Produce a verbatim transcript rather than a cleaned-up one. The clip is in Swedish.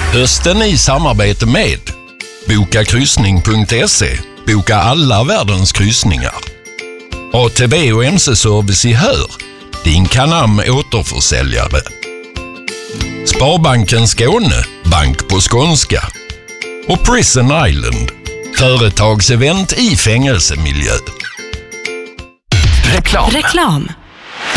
Hösten i samarbete med boka kryssning punkt se. Boka alla världens kryssningar. A T B och M C-service i Hör. Din Canam återförsäljare. Sparbanken Skåne. Bank på skånska. Och Prison Island. Företagsevent i fängelsemiljö. Reklam. Reklam.